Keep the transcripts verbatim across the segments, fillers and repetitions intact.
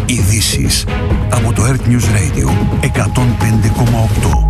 Ειδήσεις από το Earth News Radio εκατόν πέντε κόμμα οκτώ.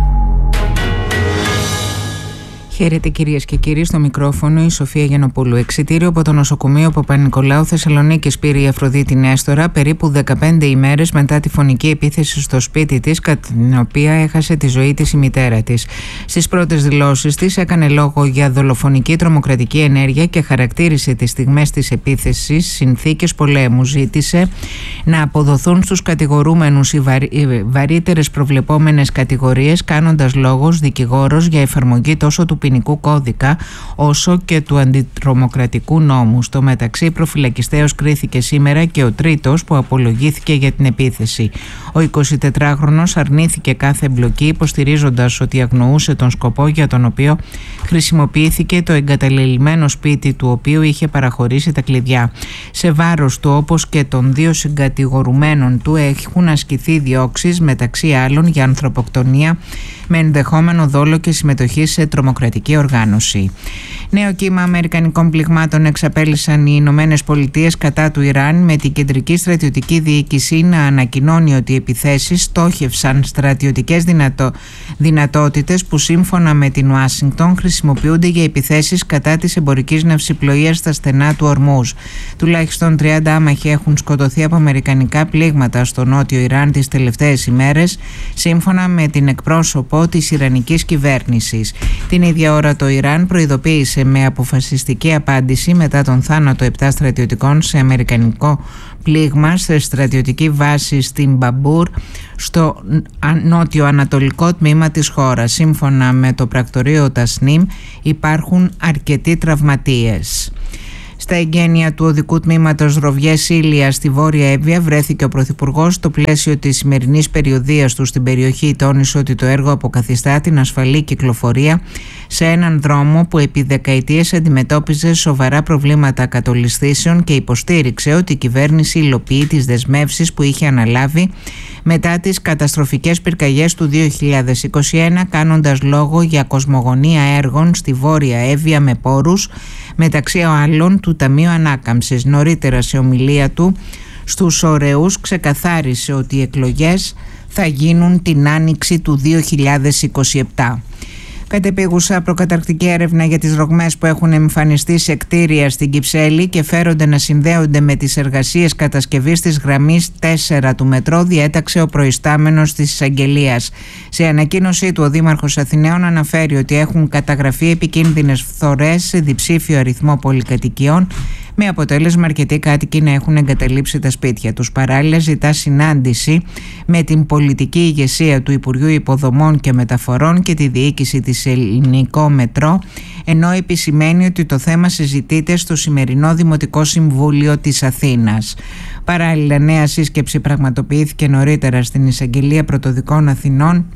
Χαίρετε κυρίες και κύριοι, στο μικρόφωνο η Σοφία Γιαννοπούλου. Εξιτήριο από το νοσοκομείο Παπα-Νικολάου Θεσσαλονίκης πήρε η Αφροδίτη Νέστορα περίπου δεκαπέντε ημέρες μετά τη φωνική επίθεση στο σπίτι της, κατά την οποία έχασε τη ζωή της η μητέρα της. Στις πρώτες δηλώσεις της έκανε λόγο για δολοφονική τρομοκρατική ενέργεια και χαρακτήρισε τις στιγμές της επίθεσης συνθήκες πολέμου. Ζήτησε να αποδοθούν στους κατηγορούμενους οι, βαρύ, οι βαρύτερες προβλεπόμενες κατηγορίες, κάνοντας λόγος δικηγόρος για εφαρμογή τόσο του ποινικού κώδικα όσο και του αντιτρομοκρατικού νόμου. Στο μεταξύ, προφυλακιστέως κρίθηκε σήμερα και ο τρίτος που απολογήθηκε για την επίθεση. Ο εικοσιτετράχρονος αρνήθηκε κάθε εμπλοκή, υποστηρίζοντας ότι αγνοούσε τον σκοπό για τον οποίο χρησιμοποιήθηκε το εγκαταλελειμμένο σπίτι του οποίου είχε παραχωρήσει τα κλειδιά. Σε βάρος του, όπως και των δύο συγκατηγορουμένων του, έχουν ασκηθεί διώξεις, μεταξύ άλλων για ανθρωποκτονία με ενδεχόμενο δόλο και συμμετοχή σε τρομοκρατική οργάνωση. Νέο κύμα αμερικανικών πληγμάτων εξαπέλυσαν οι Ηνωμένες Πολιτείες κατά του Ιράν, με την κεντρική στρατιωτική διοίκηση να ανακοινώνει ότι οι επιθέσεις στόχευσαν στρατιωτικές δυνατό... δυνατότητες που σύμφωνα με την Ουάσιγκτον χρησιμοποιούνται για επιθέσεις κατά της εμπορικής ναυσιπλοείας στα στενά του Ορμούζ. Τουλάχιστον τριάντα άμαχοι έχουν σκοτωθεί από αμερικανικά πλήγματα στο νότιο Ιράν τις τελευταίες ημέρες, σύμφωνα με την εκπρόσωπο της Ιρανικής κυβέρνησης. Την ίδια ώρα το Ιράν προειδοποίησε με αποφασιστική απάντηση μετά τον θάνατο επτά στρατιωτικών σε αμερικανικό πλήγμα σε στρατιωτική βάση στην Μπαμπούρ, στο νότιο-ανατολικό τμήμα της χώρας. Σύμφωνα με το πρακτορείο Τασνίμ υπάρχουν αρκετοί τραυματίες. Στα εγγένεια του οδικού τμήματος Ροβιές-Ήλια στη Βόρεια Εύβοια βρέθηκε ο Πρωθυπουργός. Στο πλαίσιο της σημερινής περιοδείας του στην περιοχή τόνισε ότι το έργο αποκαθιστά την ασφαλή κυκλοφορία σε έναν δρόμο που επί δεκαετίες αντιμετώπιζε σοβαρά προβλήματα κατολισθήσεων και υποστήριξε ότι η κυβέρνηση υλοποιεί τις δεσμεύσεις που είχε αναλάβει μετά τις καταστροφικές πυρκαγιές του δύο χιλιάδες είκοσι ένα, κάνοντας λόγο για κοσμογονία έργων στη Βόρεια Εύβοια με πόρους, μεταξύ άλλων του Ταμείου Ανάκαμψης. Νωρίτερα σε ομιλία του στους Ωρεούς ξεκαθάρισε ότι οι εκλογές θα γίνουν την άνοιξη του δύο χιλιάδες είκοσι επτά. Κατεπίγουσα προκαταρκτική έρευνα για τις ρογμές που έχουν εμφανιστεί σε κτίρια στην Κυψέλη και φέρονται να συνδέονται με τις εργασίες κατασκευής της γραμμής τέσσερα του μετρό, διέταξε ο προϊστάμενος της εισαγγελίας. Σε ανακοίνωσή του, ο Δήμαρχος Αθηναίων αναφέρει ότι έχουν καταγραφεί επικίνδυνες φθορές σε διψήφιο αριθμό πολυκατοικιών, με αποτέλεσμα αρκετοί κάτοικοι να έχουν εγκαταλείψει τα σπίτια τους. Παράλληλα, ζητά συνάντηση με την πολιτική ηγεσία του Υπουργείου Υποδομών και Μεταφορών και τη διοίκηση της Ελληνικό Μετρό, ενώ επισημαίνει ότι το θέμα συζητείται στο σημερινό Δημοτικό Συμβούλιο της Αθήνας. Παράλληλα, νέα σύσκεψη πραγματοποιήθηκε νωρίτερα στην Εισαγγελία Πρωτοδικών Αθηνών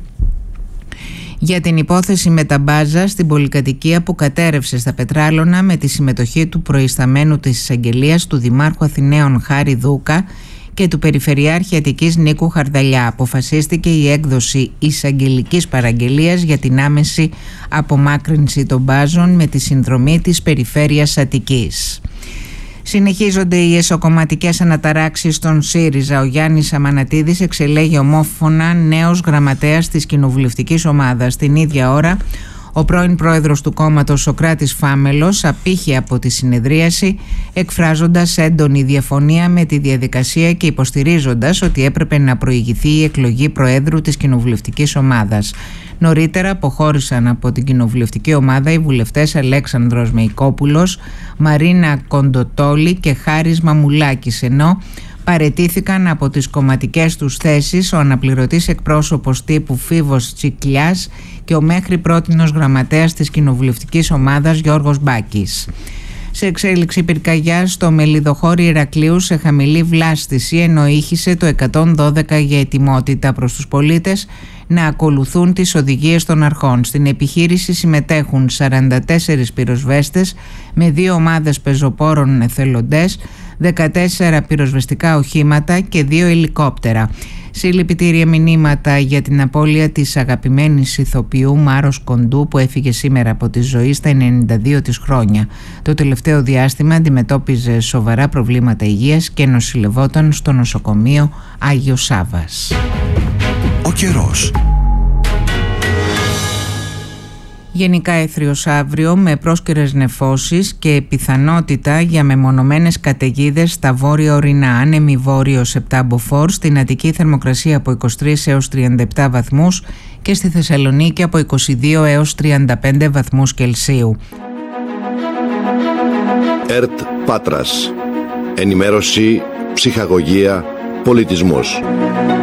για την υπόθεση με τα μπάζα στην πολυκατοικία που κατέρευσε στα Πετράλωνα, με τη συμμετοχή του προϊσταμένου της εισαγγελίας, του Δημάρχου Αθηναίων Χάρη Δούκα και του Περιφερειάρχη Αττικής Νίκου Χαρδαλιά. Αποφασίστηκε η έκδοση εισαγγελικής παραγγελίας για την άμεση απομάκρυνση των μπάζων με τη συνδρομή της Περιφέρειας Αττικής. Συνεχίζονται οι εσωκομματικές αναταράξεις στον ΣΥΡΙΖΑ. Ο Γιάννης Αμανατίδης εξελέγει ομόφωνα νέος γραμματέας της κοινοβουλευτικής ομάδας. Την ίδια ώρα, ο πρώην πρόεδρος του κόμματος Σωκράτης Φάμελος απήχε από τη συνεδρίαση, εκφράζοντας έντονη διαφωνία με τη διαδικασία και υποστηρίζοντας ότι έπρεπε να προηγηθεί η εκλογή προέδρου της κοινοβουλευτικής ομάδας. Νωρίτερα αποχώρησαν από την κοινοβουλευτική ομάδα οι βουλευτές Αλέξανδρος Μεϊκόπουλος, Μαρίνα Κοντοτόλη και Χάρης Μαμουλάκης, ενώ παραιτήθηκαν από τις κομματικές τους θέσεις ο αναπληρωτής εκπρόσωπος τύπου Φίβος Τσικλιάς και ο μέχρι πρότινος γραμματέας της κοινοβουλευτικής ομάδας Γιώργος Μπάκης. Σε εξέλιξη πυρκαγιά στο Μελιδοχώρι Ηρακλείου σε χαμηλή βλάστηση, ενώ ήχησε το εκατόν δώδεκα για ετοιμότητα προς τους πολίτες να ακολουθούν τις οδηγίες των αρχών. Στην επιχείρηση συμμετέχουν σαράντα τέσσερις πυροσβέστες με δύο ομάδες πεζοπόρων εθελοντές, δεκατέσσερα πυροσβεστικά οχήματα και δύο ελικόπτερα. Συλληπιτήρια μηνύματα για την απώλεια της αγαπημένης ηθοποιού Μάρος Κοντού, που έφυγε σήμερα από τη ζωή στα ενενήντα δύο της χρόνια. Το τελευταίο διάστημα αντιμετώπιζε σοβαρά προβλήματα υγείας και νοσηλευόταν στο νοσοκομείο Άγιος Σάββας. Ο καιρός. Γενικά έθριος αύριο με πρόσκαιρες νεφώσεις και πιθανότητα για μεμονωμένες καταιγίδες στα βόρεια ορεινά. Άνεμη βόρειος επτά μποφόρ, στην Αττική θερμοκρασία από είκοσι τρεις έως τριάντα επτά βαθμούς και στη Θεσσαλονίκη από είκοσι δύο έως τριάντα πέντε βαθμούς Κελσίου. ΕΡΤ Πάτρας. Ενημέρωση, ψυχαγωγία, πολιτισμός.